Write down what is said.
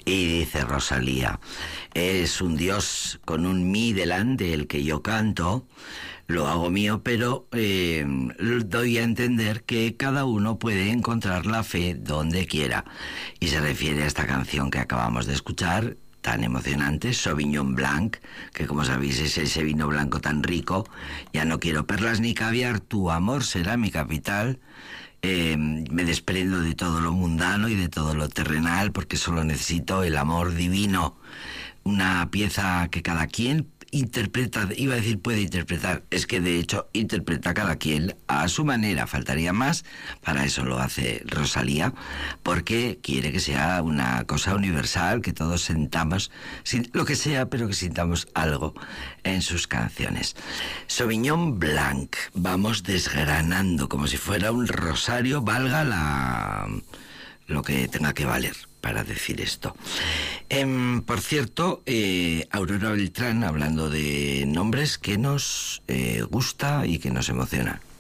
Y dice Rosalía, es un Dios con un mi delante el que yo canto, lo hago mío, pero doy a entender que cada uno puede encontrar la fe donde quiera. Y se refiere a esta canción que acabamos de escuchar, tan emocionante, Sauvignon Blanc, que como sabéis es ese vino blanco tan rico. Ya no quiero perlas ni caviar, tu amor será mi capital. Me desprendo de todo lo mundano y de todo lo terrenal porque solo necesito el amor divino. Una pieza que cada quien interpreta, iba a decir puede interpretar, es que de hecho interpreta cada quien a su manera, faltaría más. Para eso lo hace Rosalía, porque quiere que sea una cosa universal, que todos sintamos lo que sea, pero que sintamos algo en sus canciones. Sauvignon Blanc, vamos desgranando como si fuera un rosario, valga lo que tenga que valer para decir esto. Por cierto, Aurora Beltrán, hablando de nombres que nos gusta y que nos emociona.